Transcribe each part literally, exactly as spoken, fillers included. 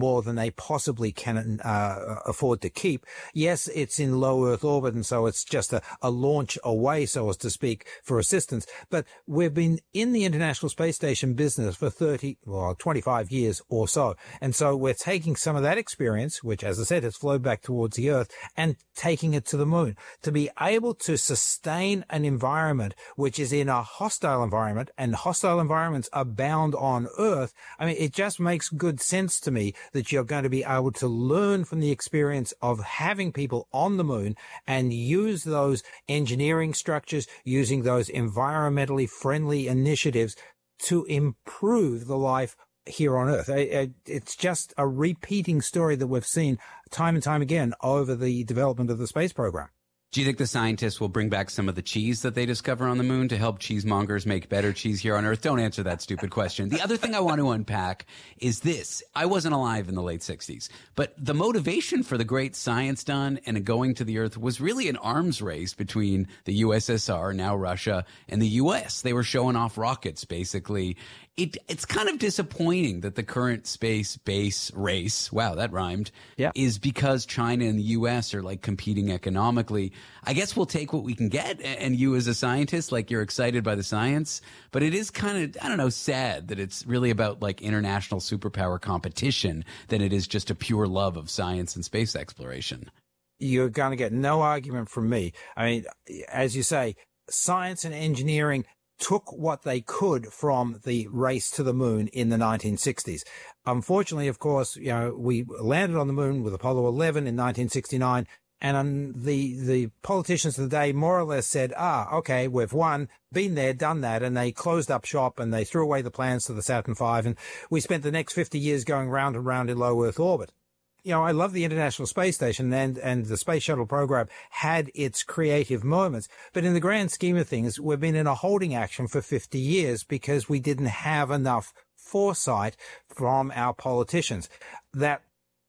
more than they possibly can uh, afford to keep. Yes, it's in low Earth orbit, and so it's just a, a launch away, so as to speak, for assistance. But we've been in the International Space Station business for thirty, well, twenty-five years or so. And so we're taking some of that experience, which, as I said, has flowed back towards the Earth, and taking it to the moon. To be able to sustain an environment which is in a hostile environment, and hostile environments abound on Earth, I mean, it just makes good sense to me that you're going to be able to learn from the experience of having people on the moon and use those engineering structures, using those environmentally friendly initiatives to improve the life here on Earth. It's just a repeating story that we've seen time and time again over the development of the space program. Do you think the scientists will bring back some of the cheese that they discover on the moon to help cheesemongers make better cheese here on Earth? Don't answer that stupid question. The other thing I want to unpack is this. I wasn't alive in the late sixties, but the motivation for the great science done and going to the Earth was really an arms race between the U S S R, now Russia, and the U S. They were showing off rockets, basically. It, it's kind of disappointing that the current space base race, wow, that rhymed, yeah. is because China and the U S are like competing economically. I guess we'll take what we can get. And you as a scientist, like you're excited by the science, but it is kind of, I don't know, sad that it's really about like international superpower competition than it is just a pure love of science and space exploration. You're going to get no argument from me. I mean, as you say, science and engineering took what they could from the race to the moon in the nineteen sixties. Unfortunately, of course, you know, we landed on the moon with Apollo eleven in nineteen sixty-nine, and um, the the politicians of the day more or less said, ah, okay, we've won, been there, done that, and they closed up shop and they threw away the plans to the Saturn five, and we spent the next fifty years going round and round in low Earth orbit. You know, I love the International Space Station, and, and the Space Shuttle program had its creative moments. But in the grand scheme of things, we've been in a holding action for fifty years because we didn't have enough foresight from our politicians. That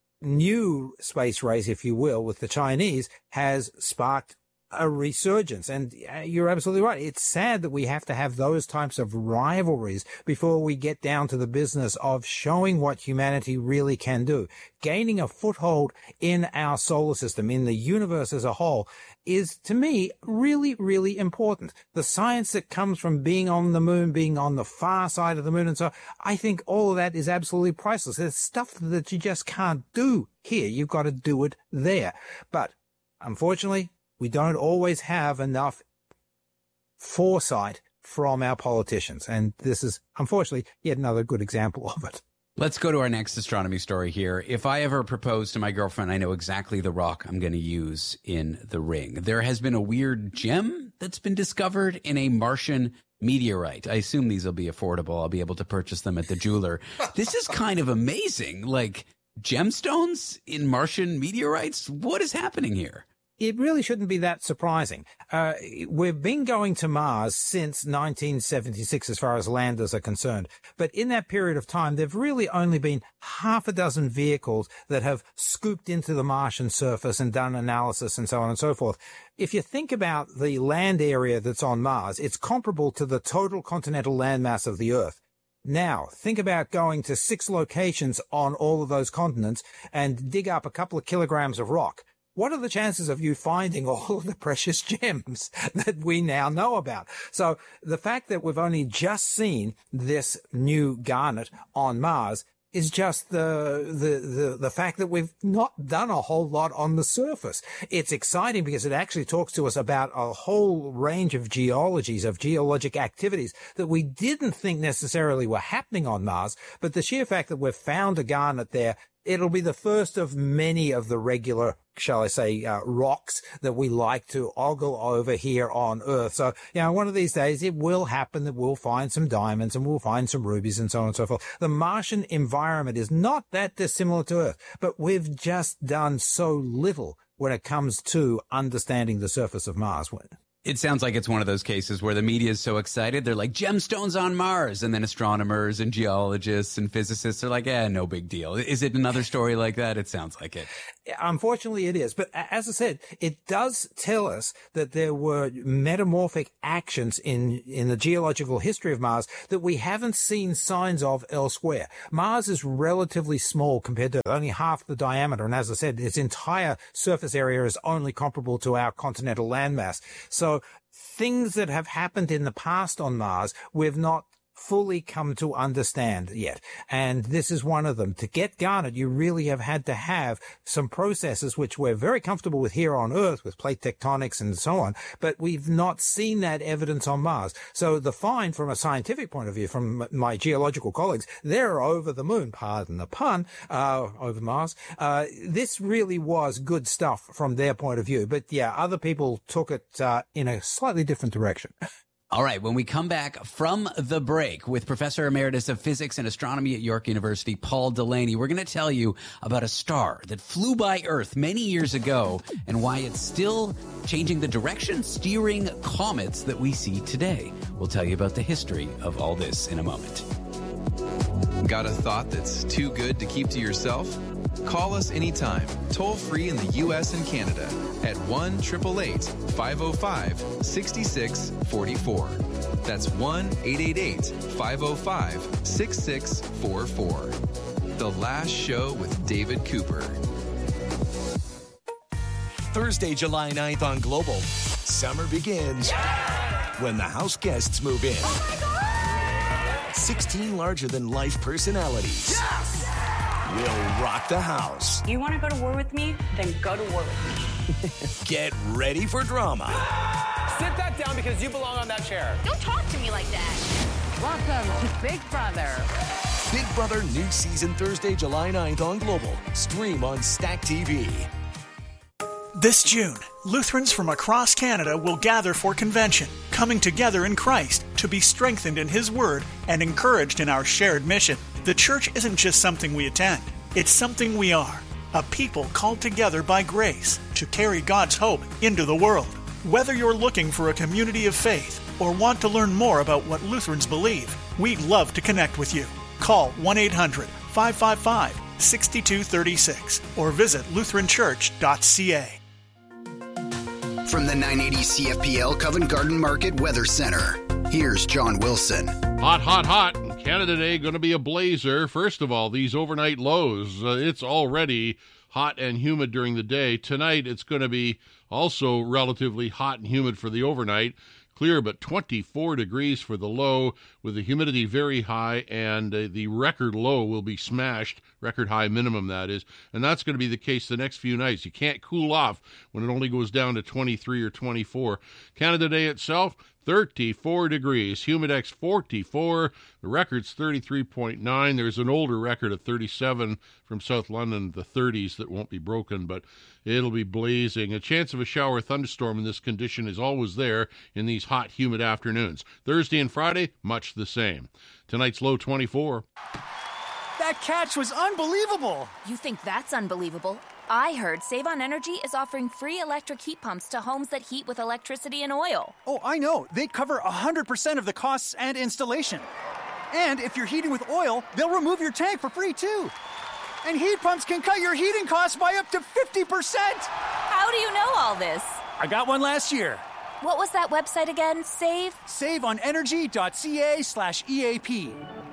new space race, if you will, with the Chinese has sparked a resurgence. And you're absolutely right. It's sad that we have to have those types of rivalries before we get down to the business of showing what humanity really can do. Gaining a foothold in our solar system, in the universe as a whole, is, to me, really, really important. The science that comes from being on the moon, being on the far side of the moon, and so I think all of that is absolutely priceless. There's stuff that you just can't do here. You've got to do it there. But unfortunately, we don't always have enough foresight from our politicians. And this is, unfortunately, yet another good example of it. Let's go to our next astronomy story here. If I ever propose to my girlfriend, I know exactly the rock I'm going to use in the ring. There has been a weird gem that's been discovered in a Martian meteorite. I assume these will be affordable. I'll be able to purchase them at the jeweler. This is kind of amazing. Like gemstones in Martian meteorites? What is happening here? It really shouldn't be that surprising. Uh, we've been going to Mars since nineteen seventy-six as far as landers are concerned. But in that period of time, there've really only been half a dozen vehicles that have scooped into the Martian surface and done analysis and so on and so forth. If you think about the land area that's on Mars, it's comparable to the total continental landmass of the Earth. Now, think about going to six locations on all of those continents and dig up a couple of kilograms of rock. What are the chances of you finding all of the precious gems that we now know about? So the fact that we've only just seen this new garnet on Mars is just the, the, the, the fact that we've not done a whole lot on the surface. It's exciting because it actually talks to us about a whole range of geologies, of geologic activities that we didn't think necessarily were happening on Mars. But the sheer fact that we've found a garnet there, it'll be the first of many of the regular, shall I say, uh, rocks that we like to ogle over here on Earth. So, you know, one of these days it will happen that we'll find some diamonds and we'll find some rubies and so on and so forth. The Martian environment is not that dissimilar to Earth, but we've just done so little when it comes to understanding the surface of Mars. It sounds like it's one of those cases where the media is so excited, they're like, gemstones on Mars. And then astronomers and geologists and physicists are like, eh, no big deal. Is it another story like that? It sounds like it. Unfortunately, it is. But as I said, it does tell us that there were metamorphic actions in, in the geological history of Mars that we haven't seen signs of elsewhere. Mars is relatively small compared to only half the diameter. And as I said, its entire surface area is only comparable to our continental landmass. So things that have happened in the past on Mars, we've not fully come to understand yet. And this is one of them. To get garnet, you really have had to have some processes which we're very comfortable with here on Earth, with plate tectonics and so on, but we've not seen that evidence on Mars. So the find from a scientific point of view, from my geological colleagues, they're over the moon, pardon the pun, uh, over Mars. Uh, this really was good stuff from their point of view. But yeah, other people took it uh, in a slightly different direction. All right, when we come back from the break with Professor Emeritus of Physics and Astronomy at York University, Paul Delaney, we're going to tell you about a star that flew by Earth many years ago and why it's still changing the direction, steering comets that we see today. We'll tell you about the history of all this in a moment. Got a thought that's too good to keep to yourself? Call us anytime, toll free in the U S and Canada at one eight eight eight, five oh five, six six four four. That's one eight eight eight, five oh five, six six four four. The Last Show with David Cooper. Thursday, July ninth on Global. Summer begins when the house guests move in. Oh my God! sixteen larger-than-life personalities. Yes! Will rock the house. You want to go to war with me? Then go to war with me. Get ready for drama. Sit that down because you belong on that chair. Don't talk to me like that. Welcome to Big Brother. Big Brother new season Thursday, July ninth on Global. Stream on Stack T V. This June, Lutherans from across Canada will gather for convention, coming together in Christ to be strengthened in His Word and encouraged in our shared mission. The church isn't just something we attend, it's something we are, a people called together by grace to carry God's hope into the world. Whether you're looking for a community of faith or want to learn more about what Lutherans believe, we'd love to connect with you. Call one eight hundred, five five five, six two three six or visit lutheran church dot c a. From the nine eighty C F P L Covent Garden Market Weather Center, here's John Wilson. Hot, hot, hot. Canada Day going to be a blazer. First of all, these overnight lows. Uh, it's already hot and humid during the day. Tonight, it's going to be also relatively hot and humid for the overnight. Clear, but twenty-four degrees for the low, with the humidity very high, and uh, the record low will be smashed, record high minimum, that is, and that's going to be the case the next few nights. You can't cool off when it only goes down to twenty-three or twenty-four. Canada Day itself, thirty-four degrees, Humidex forty-four, the record's thirty-three point nine. There's an older record of thirty-seven from South London, the thirties, that won't be broken, but it'll be blazing. A chance of a shower or thunderstorm in this condition is always there in these hot, humid afternoons. Thursday and Friday, much the same. Tonight's low twenty-four. That catch was unbelievable. You think that's unbelievable? I heard Save on Energy is offering free electric heat pumps to homes that heat with electricity and oil. Oh, I know. They cover one hundred percent of the costs and installation. And if you're heating with oil, they'll remove your tank for free, too. And heat pumps can cut your heating costs by up to fifty percent. How do you know all this? I got one last year. What was that website again? Save? save on energy dot c a slash E A P.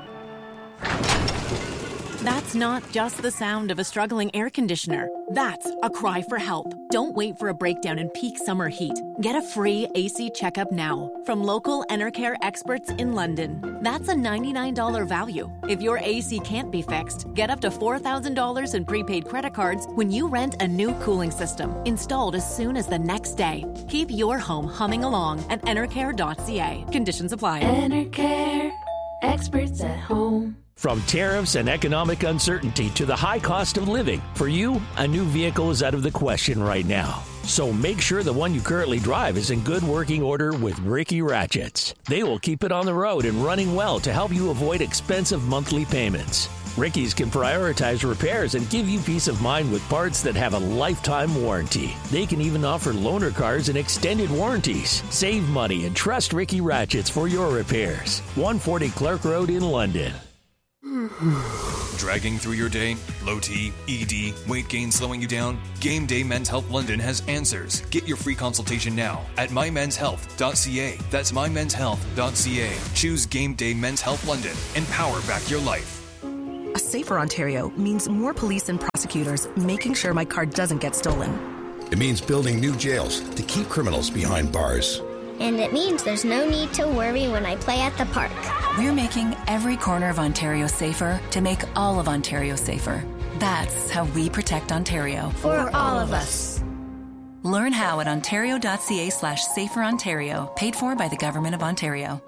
That's not just the sound of a struggling air conditioner. That's a cry for help. Don't wait for a breakdown in peak summer heat. Get a free A C checkup now from local Enercare experts in London. That's a ninety-nine dollars value. If your A C can't be fixed, get up to four thousand dollars in prepaid credit cards when you rent a new cooling system, installed as soon as the next day. Keep your home humming along at enercare dot c a. Conditions apply. Enercare, experts at home. From tariffs and economic uncertainty to the high cost of living, for you, a new vehicle is out of the question right now. So make sure the one you currently drive is in good working order with Ricky Ratchets. They will keep it on the road and running well to help you avoid expensive monthly payments. Ricky's can prioritize repairs and give you peace of mind with parts that have a lifetime warranty. They can even offer loaner cars and extended warranties. Save money and trust Ricky Ratchets for your repairs. one forty Clark Road in London. Dragging through your day? Low T, E D, weight gain slowing you down? Game Day Men's Health London has answers. Get your free consultation now at my mens health dot c a. That's my mens health dot c a. Choose Game Day Men's Health London and power back your life. A safer Ontario means more police and prosecutors making sure my car doesn't get stolen. It means building new jails to keep criminals behind bars. And it means there's no need to worry when I play at the park. We're making every corner of Ontario safer to make all of Ontario safer. That's how we protect Ontario. For all of us. Learn how at ontario.ca slash safer Ontario, paid for by the Government of Ontario.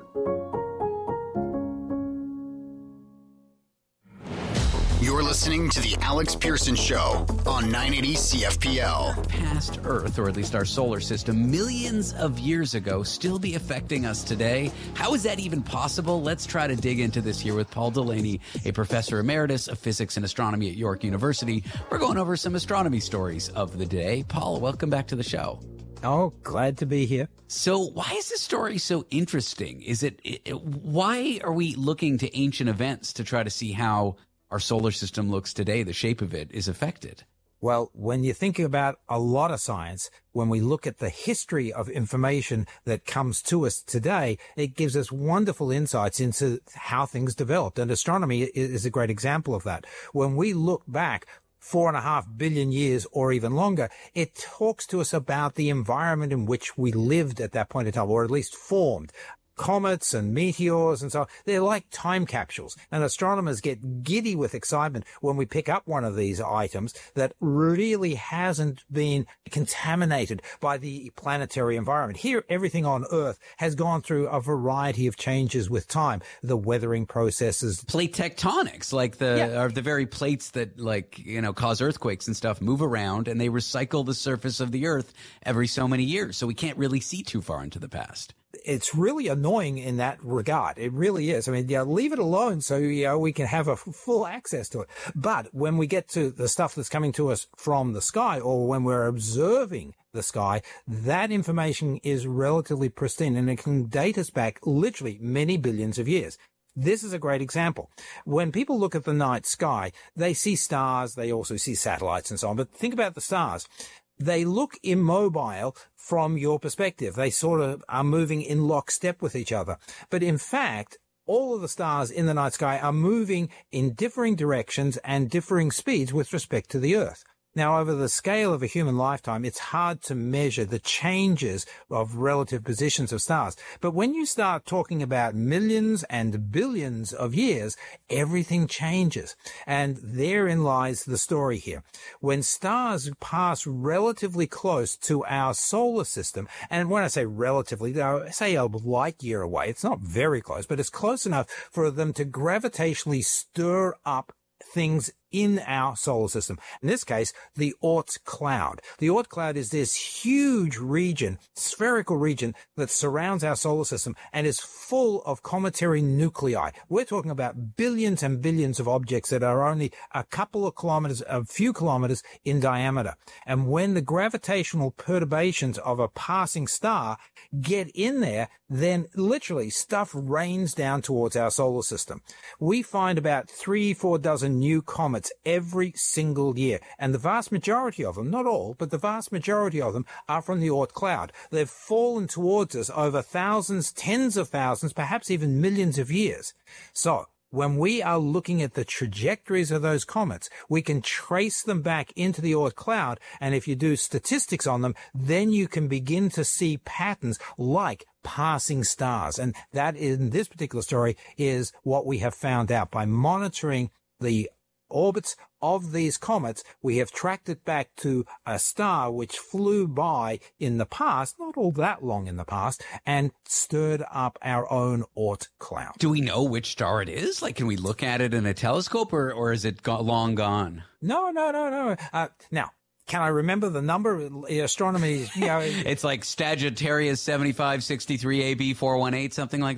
You're listening to The Alex Pearson Show on nine eighty C F P L. Past Earth, or at least our solar system, millions of years ago, still be affecting us today? How is that even possible? Let's try to dig into this here with Paul Delaney, a professor emeritus of physics and astronomy at York University. We're going over some astronomy stories of the day. Paul, welcome back to the show. Oh, glad to be here. So why is this story so interesting? Is it, it why are we looking to ancient events to try to see how our solar system looks today, the shape of it, is affected? Well, when you think about a lot of science, when we look at the history of information that comes to us today, it gives us wonderful insights into how things developed. And astronomy is a great example of that. When we look back four and a half billion years or even longer, it talks to us about the environment in which we lived at that point in time, or at least formed. Comets and meteors and so on, they're like time capsules. And astronomers get giddy with excitement when we pick up one of these items that really hasn't been contaminated by the planetary environment. Here, everything on Earth has gone through a variety of changes with time. The weathering processes. Plate tectonics, like the, yeah. are the very plates that, like, you know, cause earthquakes and stuff, move around, and they recycle the surface of the Earth every so many years. So we can't really see too far into the past. It's really annoying in that regard. It really is. I mean, yeah, leave it alone so, you know, we can have a f- full access to it. But when we get to the stuff that's coming to us from the sky, or when we're observing the sky, that information is relatively pristine, and it can date us back literally many billions of years. This is a great example. When people look at the night sky, they see stars, they also see satellites and so on. But think about the stars. They look immobile from your perspective. They sort of are moving in lockstep with each other. But in fact, all of the stars in the night sky are moving in differing directions and differing speeds with respect to the Earth. Now, over the scale of a human lifetime, it's hard to measure the changes of relative positions of stars. But when you start talking about millions and billions of years, everything changes. And therein lies the story here. When stars pass relatively close to our solar system, and when I say relatively, I say a light year away, it's not very close, but it's close enough for them to gravitationally stir up things in our solar system. In this case, the Oort cloud. The Oort cloud is this huge region, spherical region, that surrounds our solar system and is full of cometary nuclei. We're talking about billions and billions of objects that are only a couple of kilometers, a few kilometers in diameter. And when the gravitational perturbations of a passing star get in there, then literally stuff rains down towards our solar system. We find about three, four dozen new comets every single year. And the vast majority of them, not all, but the vast majority of them are from the Oort cloud. They've fallen towards us over thousands, tens of thousands, perhaps even millions of years. So when we are looking at the trajectories of those comets, we can trace them back into the Oort cloud. And if you do statistics on them, then you can begin to see patterns like passing stars. And that, in this particular story, is what we have found out by monitoring the orbits of these comets. We have tracked it back to a star which flew by in the past, not all that long in the past, and stirred up our own Oort cloud. Do we know which star it is? Like, can we look at it in a telescope, or, or is it go- long gone? No, no, no, no. Uh, now, can I remember the number? Astronomy, you know, it's like Sagittarius seventy-five sixty-three A B four one eight, something like that.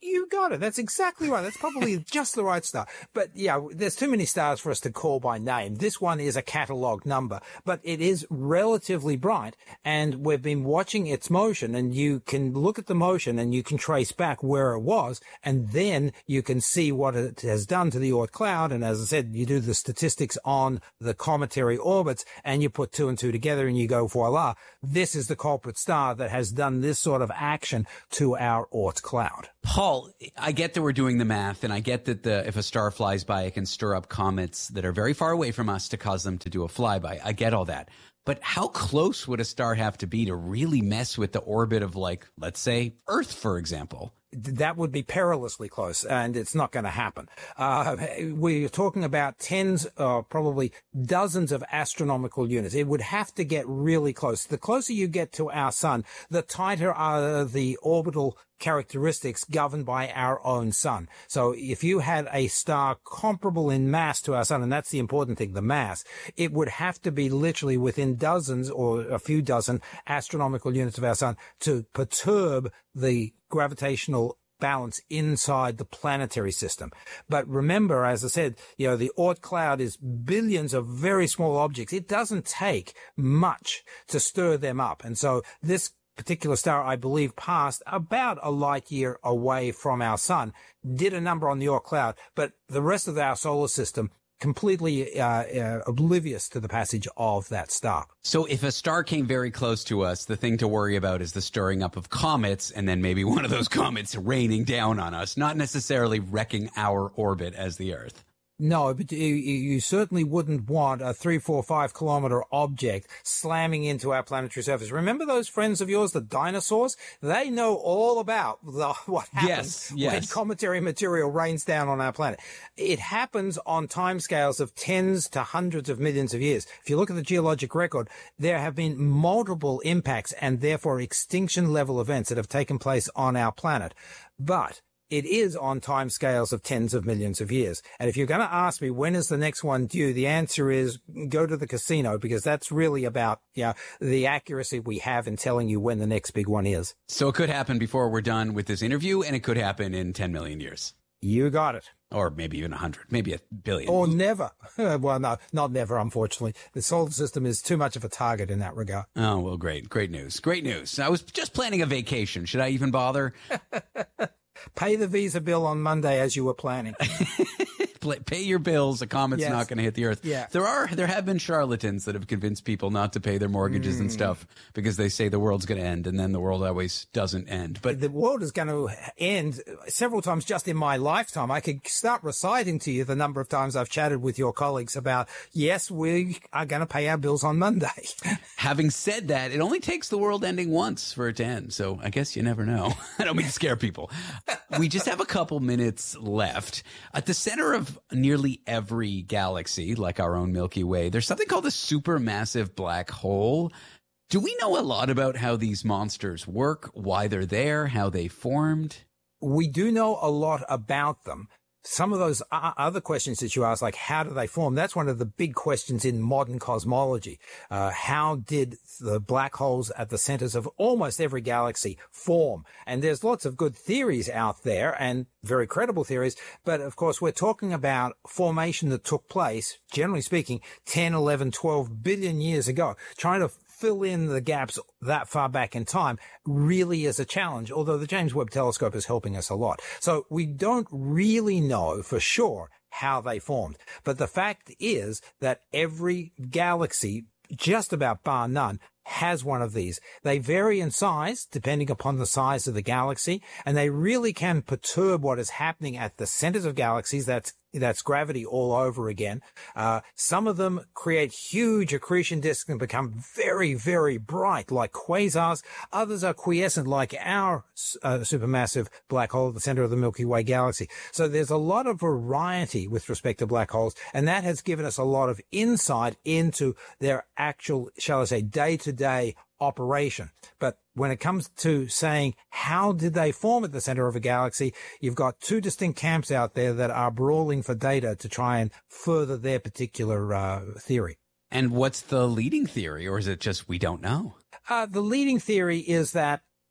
You got it. That's exactly right. That's probably just the right star. But yeah, there's too many stars for us to call by name. This one is a catalog number, but it is relatively bright, and we've been watching its motion, and you can look at the motion and you can trace back where it was, and then you can see what it has done to the Oort cloud. And as I said, you do the statistics on the cometary orbits, and you put two and two together and you go, voila, this is the culprit star that has done this sort of action to our Oort cloud. Paul, I get that we're doing the math, and I get that the, if a star flies by, it can stir up comets that are very far away from us to cause them to do a flyby. I get all that. But how close would a star have to be to really mess with the orbit of, like, let's say, Earth, for example? That would be perilously close, and it's not going to happen. Uh, we're talking about tens, uh, probably dozens of astronomical units. It would have to get really close. The closer you get to our sun, the tighter are the orbital characteristics governed by our own sun. So if you had a star comparable in mass to our sun, and that's the important thing, the mass, it would have to be literally within dozens or a few dozen astronomical units of our sun to perturb the gravitational balance inside the planetary system. But remember, as I said, you know, the Oort cloud is billions of very small objects. It doesn't take much to stir them up. And so this particular star, I believe, passed about a light year away from our sun, did a number on the Oort cloud, but the rest of our solar system completely uh, uh, oblivious to the passage of that star. So if a star came very close to us, the thing to worry about is the stirring up of comets, and then maybe one of those comets raining down on us, not necessarily wrecking our orbit as the Earth. No, but you, you certainly wouldn't want a three, four, five kilometer object slamming into our planetary surface. Remember those friends of yours, the dinosaurs? They know all about the, what happens yes, yes. when cometary material rains down on our planet. It happens on timescales of tens to hundreds of millions of years. If you look at the geologic record, there have been multiple impacts and therefore extinction level events that have taken place on our planet. But it is on time scales of tens of millions of years. And if you're going to ask me, when is the next one due? The answer is go to the casino, because that's really about, you know, the accuracy we have in telling you when the next big one is. So it could happen before we're done with this interview, and it could happen in ten million years. You got it. Or maybe even one hundred, maybe a billion. Or never. Well, no, not never, unfortunately. The solar system is too much of a target in that regard. Oh, well, great. Great news. Great news. I was just planning a vacation. Should I even bother? Pay the visa bill on Monday as you were planning. Pay your bills. A comet's yes. not going to hit the Earth. Yeah. There are, there have been charlatans that have convinced people not to pay their mortgages mm. and stuff because they say the world's going to end, and then the world always doesn't end. But the world is going to end several times just in my lifetime. I could start reciting to you the number of times I've chatted with your colleagues about, yes, we are going to pay our bills on Monday. Having said that, it only takes the world ending once for it to end. So I guess you never know. I don't mean to scare people. We just have a couple minutes left. At the center of nearly every galaxy, like our own Milky Way, there's something called a supermassive black hole. Do we know a lot about how these monsters work, why they're there, how they formed? We do know a lot about them. Some of those other questions that you asked, like how do they form? That's one of the big questions in modern cosmology. Uh, how did the black holes at the centers of almost every galaxy form? And there's lots of good theories out there and very credible theories. But of course, we're talking about formation that took place, generally speaking, ten, eleven, twelve billion years ago. Trying to fill in the gaps that far back in time really is a challenge, although the James Webb Telescope is helping us a lot. So we don't really know for sure how they formed. But the fact is that every galaxy, just about bar none, has one of these. They vary in size depending upon the size of the galaxy, and they really can perturb what is happening at the centers of galaxies. That's That's gravity all over again. Uh, some of them create huge accretion disks and become very, very bright, like quasars. Others are quiescent, like our uh, supermassive black hole at the center of the Milky Way galaxy. So there's a lot of variety with respect to black holes, and that has given us a lot of insight into their actual, shall I say, day-to-day operation. But when it comes to saying how did they form at the center of a galaxy, you've got two distinct camps out there that are brawling for data to try and further their particular uh, theory. And what's the leading theory, or is it just we don't know? Uh, the leading theory is that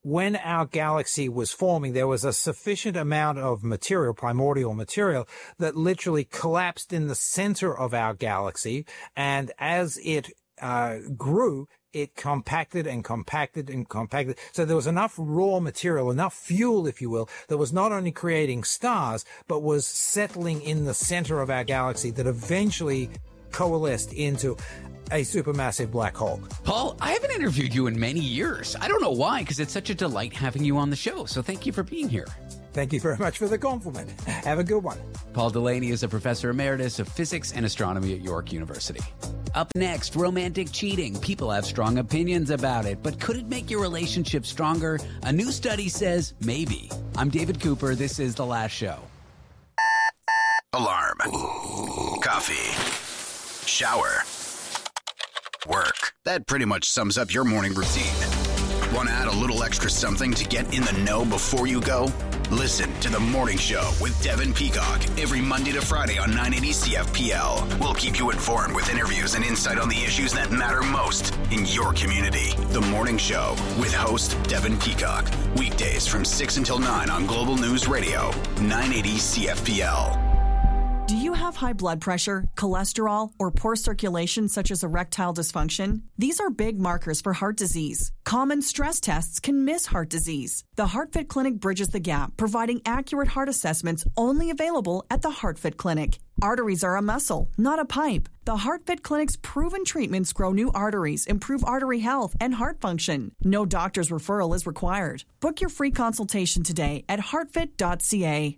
when our galaxy was forming, there was a sufficient amount of material, primordial material, that literally collapsed in the center of our galaxy. And as it uh, grew, it compacted and compacted and compacted. So there was enough raw material, enough fuel, if you will, that was not only creating stars, but was settling in the center of our galaxy that eventually coalesced into a supermassive black hole. Paul, I haven't interviewed you in many years. I don't know why, because it's such a delight having you on the show. So thank you for being here. Thank you very much for the compliment. Have a good one. Paul Delaney is a professor emeritus of physics and astronomy at York University. Up next, romantic cheating. People have strong opinions about it, but could it make your relationship stronger? A new study says maybe. I'm David Cooper. This is The Last Show. Alarm. Coffee. Shower. Work. That pretty much sums up your morning routine. Want to add a little extra something to get in the know before you go? Listen to The Morning Show with Devin Peacock every Monday to Friday on nine eighty C F P L. We'll keep you informed with interviews and insight on the issues that matter most in your community. The Morning Show with host Devin Peacock. Weekdays from six until nine on Global News Radio, nine eighty C F P L. Do you have high blood pressure, cholesterol, or poor circulation such as erectile dysfunction? These are big markers for heart disease. Common stress tests can miss heart disease. The HeartFit Clinic bridges the gap, providing accurate heart assessments only available at the HeartFit Clinic. Arteries are a muscle, not a pipe. The HeartFit Clinic's proven treatments grow new arteries, improve artery health and heart function. No doctor's referral is required. Book your free consultation today at heartfit dot c a.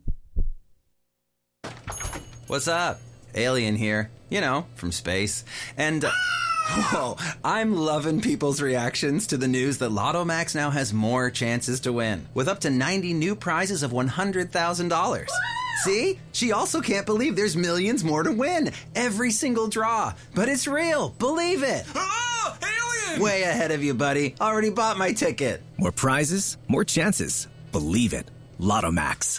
What's up? Alien here. You know, from space. And, uh, whoa, I'm loving people's reactions to the news that Lotto Max now has more chances to win, with up to ninety new prizes of one hundred thousand dollars. See? She also can't believe there's millions more to win. Every single draw. But it's real. Believe it. Oh, alien! Way ahead of you, buddy. Already bought my ticket. More prizes, more chances. Believe it. Lotto Max.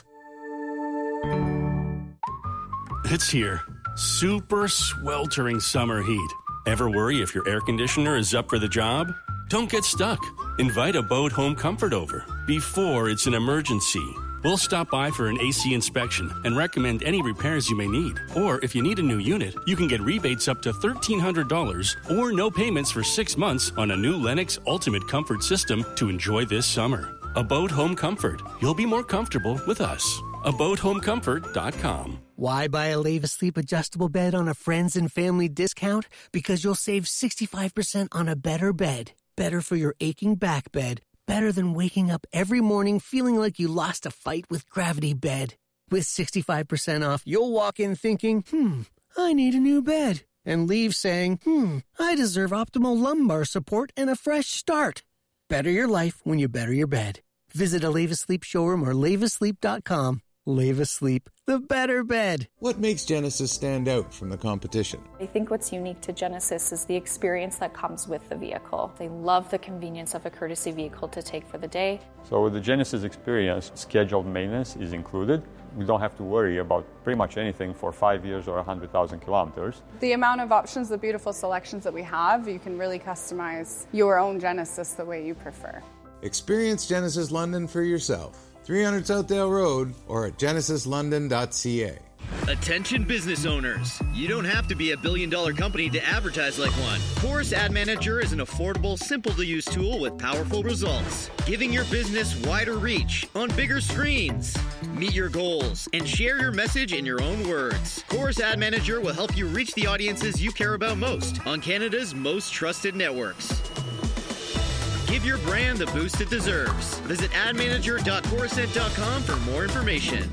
It's here. Super sweltering summer heat. Ever worry if your air conditioner is up for the job? Don't get stuck. Invite Abode Home Comfort over before it's an emergency. We'll stop by for an A C inspection and recommend any repairs you may need. Or if you need a new unit, you can get rebates up to thirteen hundred dollars or no payments for six months on a new Lennox Ultimate Comfort system to enjoy this summer. Abode Home Comfort. You'll be more comfortable with us. abode home comfort dot com. Why buy a Leva Sleep adjustable bed on a friends and family discount? Because you'll save sixty-five percent on a better bed. Better for your aching back bed. Better than waking up every morning feeling like you lost a fight with Gravity Bed. With sixty-five percent off, you'll walk in thinking, hmm, I need a new bed. And leave saying, hmm, I deserve optimal lumbar support and a fresh start. Better your life when you better your bed. Visit a Leva Sleep showroom or leva sleep dot com. Leva Sleep, the better bed. What makes Genesis stand out from the competition? I think what's unique to Genesis is the experience that comes with the vehicle. They love the convenience of a courtesy vehicle to take for the day. So with the Genesis experience, scheduled maintenance is included. We don't have to worry about pretty much anything for five years or one hundred thousand kilometers. The amount of options, the beautiful selections that we have, you can really customize your own Genesis the way you prefer. Experience Genesis London for yourself. three hundred Southdale Road or at genesis london dot c a. Attention business owners. You don't have to be a billion dollar company to advertise like one. Chorus Ad Manager is an affordable, simple to use tool with powerful results, giving your business wider reach on bigger screens. Meet your goals and share your message in your own words. Chorus Ad Manager will help you reach the audiences you care about most on Canada's most trusted networks. Give your brand the boost it deserves. Visit ad manager dot coruscent dot com for more information.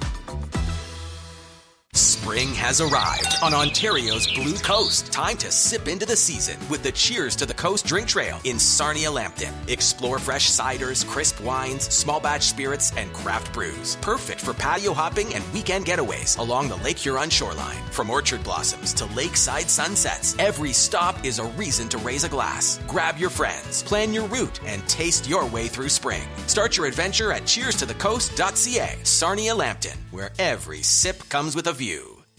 Spring has arrived on Ontario's Blue Coast. Time to sip into the season with the Cheers to the Coast drink trail in Sarnia-Lambton. Explore fresh ciders, crisp wines, small batch spirits, and craft brews. Perfect for patio hopping and weekend getaways along the Lake Huron shoreline. From orchard blossoms to lakeside sunsets, every stop is a reason to raise a glass. Grab your friends, plan your route, and taste your way through spring. Start your adventure at cheers to the coast dot c a. Sarnia-Lambton, where every sip comes with a view.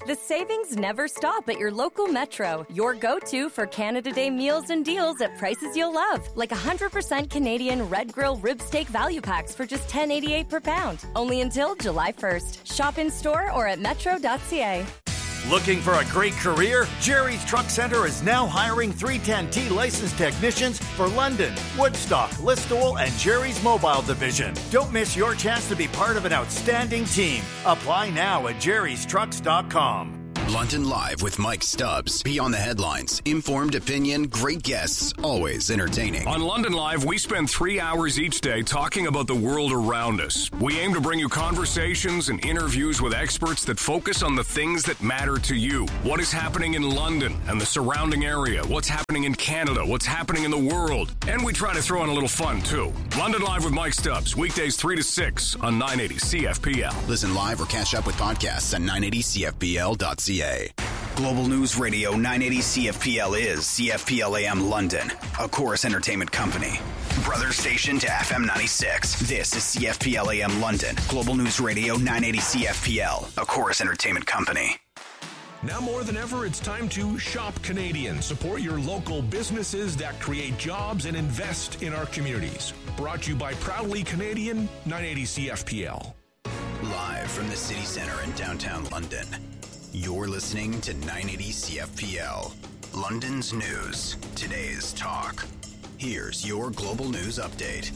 The savings never stop at your local Metro, your go-to for Canada Day meals and deals at prices you'll love, like one hundred percent Canadian Red Grill rib steak value packs for just ten eighty-eight per pound. Only until July first. Shop in store or at metro dot c a. Looking for a great career? Jerry's Truck Center is now hiring three ten T licensed technicians for London, Woodstock, Listowel, and Jerry's Mobile Division. Don't miss your chance to be part of an outstanding team. Apply now at jerrys trucks dot com. London Live with Mike Stubbs. Beyond the headlines, informed opinion, great guests, always entertaining. On London Live, we spend three hours each day talking about the world around us. We aim to bring you conversations and interviews with experts that focus on the things that matter to you. What is happening in London and the surrounding area? What's happening in Canada? What's happening in the world? And we try to throw in a little fun, too. London Live with Mike Stubbs, weekdays three to six on nine eighty C F P L. Listen live or catch up with podcasts at nine eighty C F P L dot C A. Global News Radio nine eighty C F P L is C F P L A M London, a Chorus Entertainment company. Brother station to F M ninety-six. This is C F P L A M London. Global News Radio nine eighty C F P L, a Chorus Entertainment company. Now more than ever, it's time to shop Canadian. Support your local businesses that create jobs and invest in our communities. Brought to you by Proudly Canadian, nine eighty C F P L. Live from the City Centre in downtown London. You're listening to nine eighty C F P L, London's news, today's talk. Here's your global news update.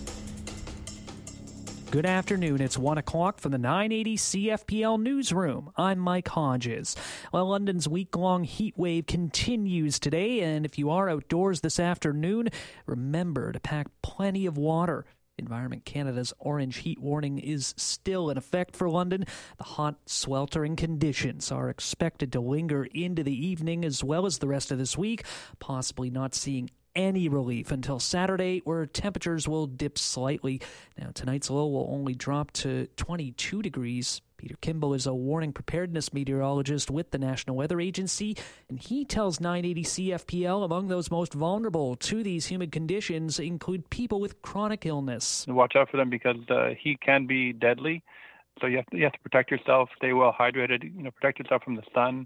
Good afternoon. It's one o'clock from the nine eighty C F P L newsroom. I'm Mike Hodges. Well, London's week-long heat wave continues today, and if you are outdoors this afternoon, remember to pack plenty of water. Environment Canada's orange heat warning is still in effect for London. The hot, sweltering conditions are expected to linger into the evening as well as the rest of this week, possibly not seeing any relief until Saturday, where temperatures will dip slightly. Now, tonight's low will only drop to twenty-two degrees. Peter Kimball is a warning preparedness meteorologist with the National Weather Agency, and he tells nine eighty C F P L among those most vulnerable to these humid conditions include people with chronic illness. Watch out for them because the heat can be deadly, so you have to, you have to protect yourself, stay well hydrated, you know, protect yourself from the sun,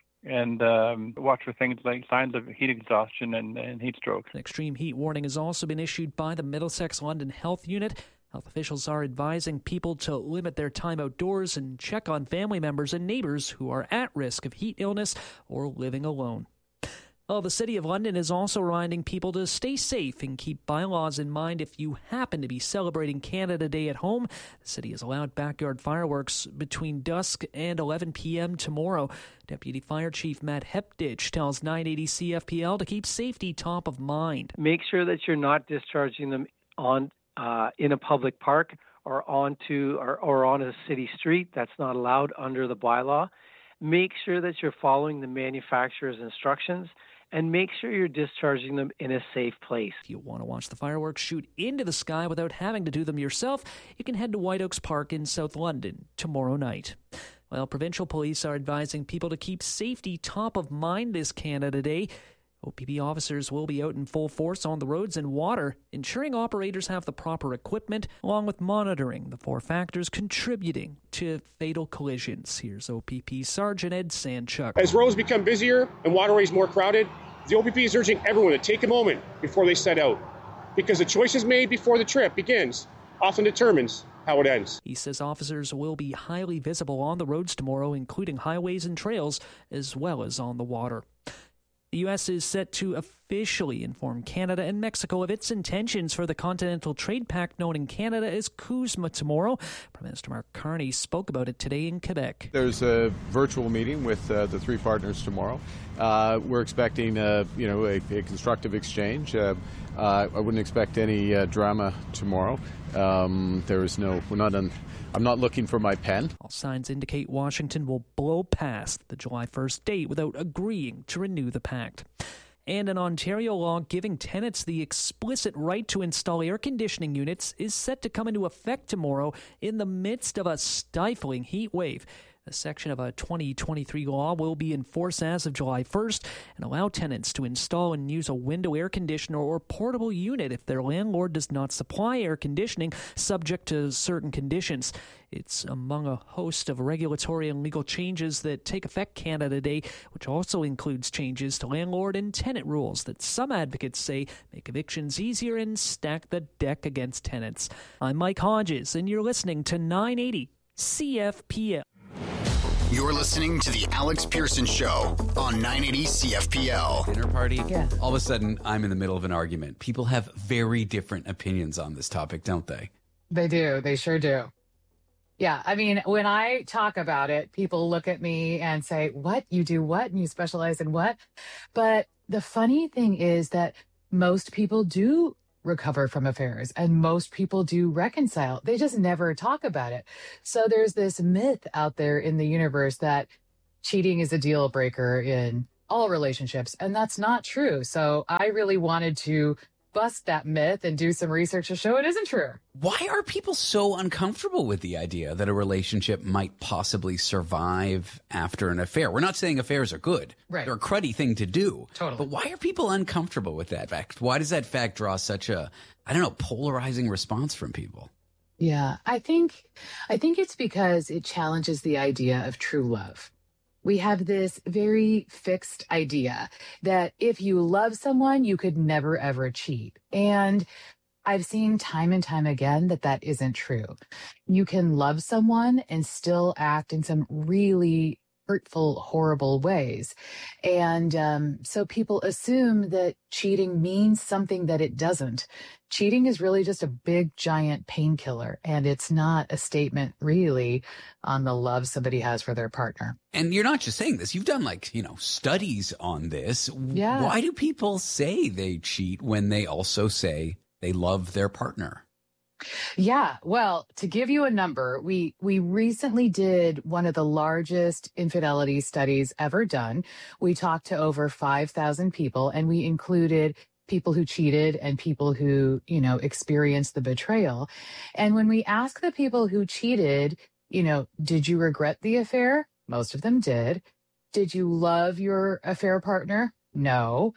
and um, watch for things like signs of heat exhaustion and, and heat stroke. An extreme heat warning has also been issued by the Middlesex London Health Unit. Health officials are advising people to limit their time outdoors and check on family members and neighbors who are at risk of heat illness or living alone. Well, the City of London is also reminding people to stay safe and keep bylaws in mind if you happen to be celebrating Canada Day at home. The city has allowed backyard fireworks between dusk and eleven p.m. tomorrow. Deputy Fire Chief Matt Hepditch tells nine eighty C F P L to keep safety top of mind. Make sure that you're not discharging them on uh, in a public park or onto or, or on a city street. That's not allowed under the bylaw. Make sure that you're following the manufacturer's instructions, and make sure you're discharging them in a safe place. If you want to watch the fireworks shoot into the sky without having to do them yourself, you can head to White Oaks Park in South London tomorrow night. Well, provincial police are advising people to keep safety top of mind this Canada Day. O P P officers will be out in full force on the roads and water, ensuring operators have the proper equipment, along with monitoring the four factors contributing to fatal collisions. Here's O P P Sergeant Ed Sandchuk. As roads become busier and waterways more crowded, the O P P is urging everyone to take a moment before they set out, because the choices made before the trip begins often determines how it ends. He says officers will be highly visible on the roads tomorrow, including highways and trails, as well as on the water. The U S is set to officially inform Canada and Mexico of its intentions for the Continental Trade Pact known in Canada as CUSMA tomorrow. Prime Minister Mark Carney spoke about it today in Quebec. There's a virtual meeting with uh, the three partners tomorrow. Uh, we're expecting uh, you know, a, a constructive exchange. Uh, uh, I wouldn't expect any uh, drama tomorrow. Um, there is no, we're not on. I'm not looking for my pen. All signs indicate Washington will blow past the July first date without agreeing to renew the pact. And an Ontario law giving tenants the explicit right to install air conditioning units is set to come into effect tomorrow in the midst of a stifling heat wave. A section of a twenty twenty-three law will be in force as of July first and allow tenants to install and use a window air conditioner or portable unit if their landlord does not supply air conditioning, subject to certain conditions. It's among a host of regulatory and legal changes that take effect Canada Day, which also includes changes to landlord and tenant rules that some advocates say make evictions easier and stack the deck against tenants. I'm Mike Hodges, and you're listening to nine eighty C F P L. You're listening to the Alex Pearson Show on nine eighty C F P L. Dinner party. Yeah. All of a sudden, I'm in the middle of an argument. People have very different opinions on this topic, don't they? They do. They sure do. Yeah. I mean, when I talk about it, people look at me and say, what? You do what? And you specialize in what? But the funny thing is that most people do recover from affairs and most people do reconcile. They just never talk about it. So there's this myth out there in the universe that cheating is a deal breaker in all relationships, and that's not true. So I really wanted to bust that myth and do some research to show it isn't true. Why are people so uncomfortable with the idea that a relationship might possibly survive after an affair? We're not saying affairs are good. Right. They're a cruddy thing to do. Totally. But why are people uncomfortable with that fact? Why does that fact draw such a, I don't know, polarizing response from people? Yeah, I think, I think it's because it challenges the idea of true love. We have this very fixed idea that if you love someone, you could never, ever cheat. And I've seen time and time again that that isn't true. You can love someone and still act in some really hurtful, horrible ways. And um, so people assume that cheating means something that it doesn't. Cheating is really just a big, giant painkiller, and it's not a statement really on the love somebody has for their partner. And you're not just saying this. You've done, like, you know, studies on this. Yeah. Why do people say they cheat when they also say they love their partner? Yeah, well, to give you a number, we we recently did one of the largest infidelity studies ever done. We talked to over five thousand people, and we included people who cheated and people who, you know, experienced the betrayal. And when we asked the people who cheated, you know, did you regret the affair? Most of them did. Did you love your affair partner? No.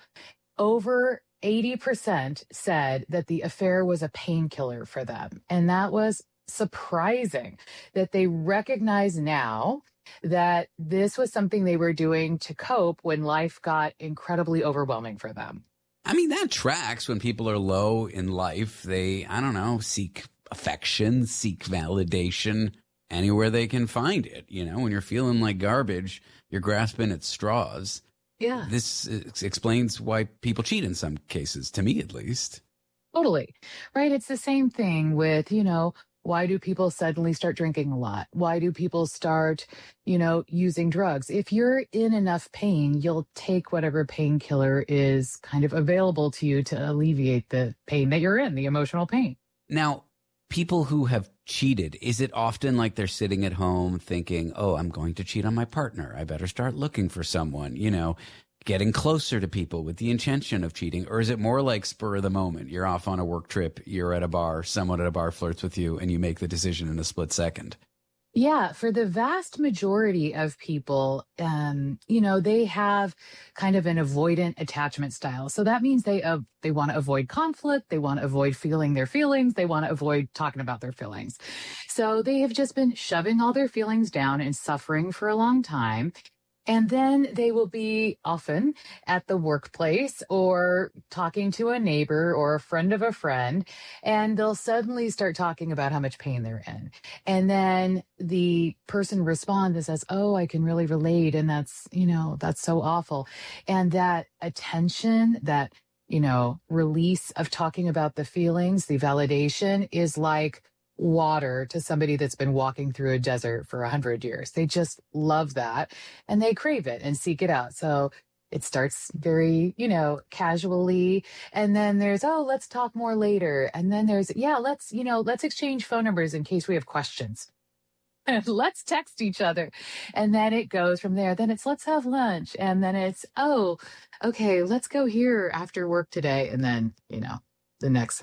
Over eighty percent said that the affair was a painkiller for them. And that was surprising that they recognize now that this was something they were doing to cope when life got incredibly overwhelming for them. I mean, that tracks. When people are low in life, they, I don't know, seek affection, seek validation anywhere they can find it. You know, when you're feeling like garbage, you're grasping at straws. Yeah. This explains why people cheat in some cases, to me at least. Totally. Right. It's the same thing with, you know, why do people suddenly start drinking a lot? Why do people start, you know, using drugs? If you're in enough pain, you'll take whatever painkiller is kind of available to you to alleviate the pain that you're in, the emotional pain. Now, people who have cheated, is it often like they're sitting at home thinking, oh, I'm going to cheat on my partner. I better start looking for someone, you know, getting closer to people with the intention of cheating? Or is it more like spur of the moment? You're off on a work trip, you're at a bar, someone at a bar flirts with you, and you make the decision in a split second? Yeah, for the vast majority of people, um, you know, they have kind of an avoidant attachment style. So that means they uh, they want to avoid conflict. They want to avoid feeling their feelings. They want to avoid talking about their feelings. So they have just been shoving all their feelings down and suffering for a long time. And then they will be often at the workplace or talking to a neighbor or a friend of a friend, and they'll suddenly start talking about how much pain they're in. And then the person responds and says, oh, I can really relate. And that's, you know, that's so awful. And that attention, that, you know, release of talking about the feelings, the validation is like water to somebody that's been walking through a desert for a hundred years. They just love that and they crave it and seek it out. So it starts very, you know, casually. And then there's, oh, let's talk more later. And then there's, yeah, let's, you know, let's exchange phone numbers in case we have questions. And let's text each other. And then it goes from there. Then it's, let's have lunch. And then it's, oh, okay, let's go here after work today. And then, you know, the next thing's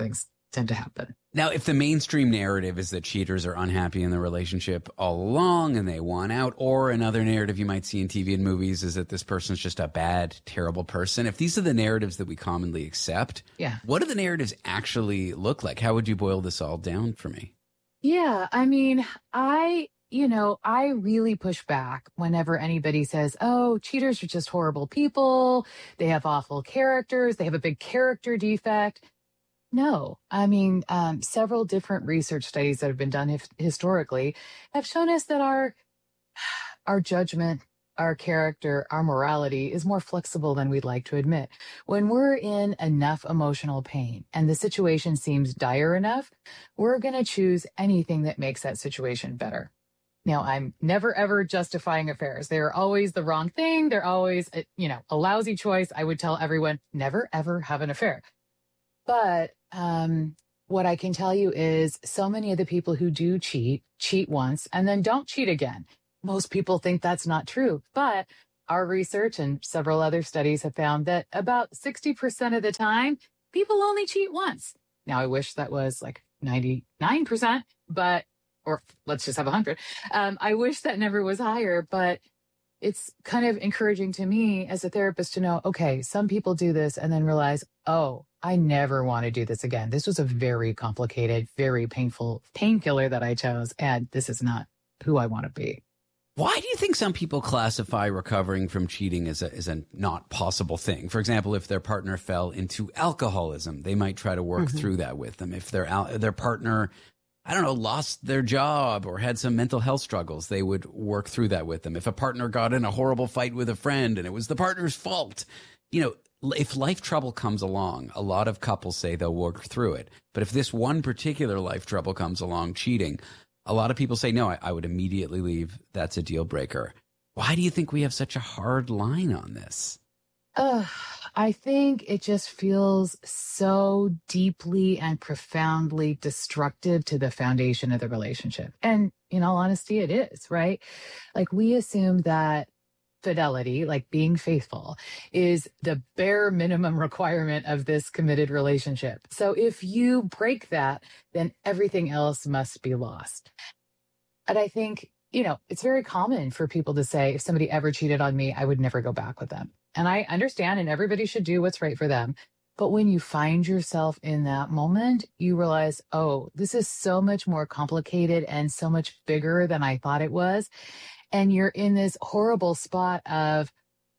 tend to happen. Now, if the mainstream narrative is that cheaters are unhappy in the relationship all along and they want out, or another narrative you might see in T V and movies is that this person's just a bad, terrible person. If these are the narratives that we commonly accept, yeah. what do the narratives actually look like? How would you boil this all down for me? Yeah, I mean, I, you know, I really push back whenever anybody says, oh, cheaters are just horrible people. They have awful characters. They have a big character defect. No, I mean, um, several different research studies that have been done hif- historically have shown us that our our judgment, our character, our morality is more flexible than we'd like to admit. When we're in enough emotional pain and the situation seems dire enough, we're going to choose anything that makes that situation better. Now, I'm never, ever justifying affairs. They're always the wrong thing. They're always, you know, a lousy choice. I would tell everyone, never, ever have an affair. But um, what I can tell you is so many of the people who do cheat, cheat once and then don't cheat again. Most people think that's not true. But our research and several other studies have found that about sixty percent of the time, people only cheat once. Now, I wish that was like ninety-nine percent, but, or let's just have one hundred. Um, I wish that number was higher, but it's kind of encouraging to me as a therapist to know, okay, some people do this and then realize, oh, I never want to do this again. This was a very complicated, very painful painkiller that I chose, and this is not who I want to be. Why do you think some people classify recovering from cheating as a, as a not possible thing? For example, if their partner fell into alcoholism, they might try to work mm-hmm. through that with them. If their their partner, I don't know, lost their job or had some mental health struggles, they would work through that with them. If a partner got in a horrible fight with a friend and it was the partner's fault, you know, if life trouble comes along, a lot of couples say they'll work through it. But if this one particular life trouble comes along, cheating, a lot of people say, no, I, I would immediately leave. That's a deal breaker. Why do you think we have such a hard line on this? Uh, I think it just feels so deeply and profoundly destructive to the foundation of the relationship. And in all honesty, it is, right? Like, we assume that fidelity, like being faithful, is the bare minimum requirement of this committed relationship. So if you break that, then everything else must be lost. And I think, you know, it's very common for people to say, if somebody ever cheated on me, I would never go back with them. And I understand, and everybody should do what's right for them. But when you find yourself in that moment, you realize, oh, this is so much more complicated and so much bigger than I thought it was. And you're in this horrible spot of,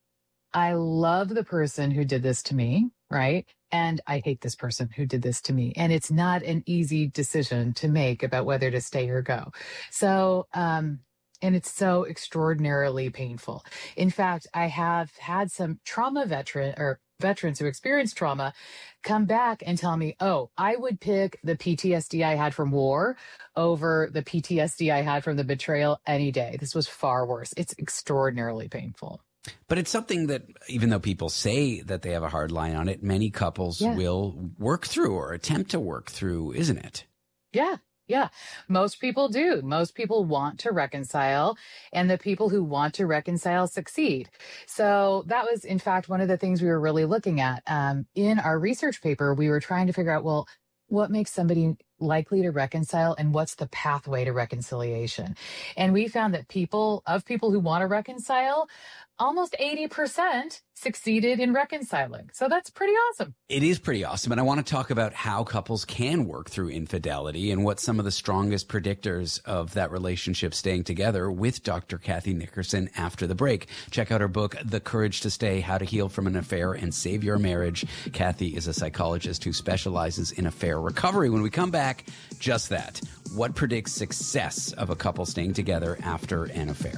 I love the person who did this to me, right? And I hate this person who did this to me. And it's not an easy decision to make about whether to stay or go. So, um, and it's so extraordinarily painful. In fact, I have had some trauma veteran or veterans who experienced trauma come back and tell me, oh, I would pick the P T S D I had from war over the P T S D I had from the betrayal any day. This was far worse. It's extraordinarily painful. But it's something that, even though people say that they have a hard line on it, many couples yeah. will work through or attempt to work through, isn't it? Yeah. Yeah, most people do. Most people want to reconcile, and the people who want to reconcile succeed. So that was, in fact, one of the things we were really looking at. Um, in our research paper, we were trying to figure out, well, what makes somebody likely to reconcile and what's the pathway to reconciliation? And we found that people, of people who want to reconcile, almost eighty percent succeeded in reconciling. So that's pretty awesome. It is pretty awesome. And I want to talk about how couples can work through infidelity and what some of the strongest predictors of that relationship staying together with Doctor Kathy Nickerson after the break. Check out her book, The Courage to Stay, How to Heal from an Affair and Save Your Marriage. Kathy is a psychologist who specializes in affair recovery. When we come back, just that. What predicts success of a couple staying together after an affair?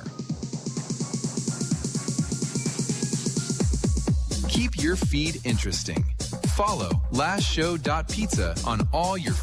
Keep your feed interesting. Follow last show dot pizza on all your